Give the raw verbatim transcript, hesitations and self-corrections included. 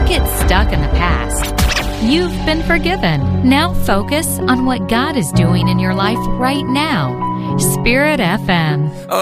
get stuck in the past. You've been forgiven. Now focus on what God is doing in your life right now. Spirit F M.